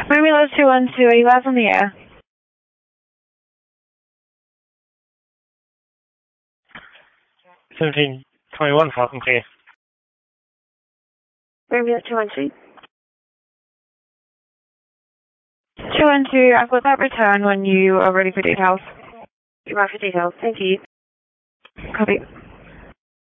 Bermuda 212, are you live on the air? Seventeen 21 Falcon Clear. Bermuda 212. 212, I've got that return when you are ready for details. You're ready for details. Thank you. Copy.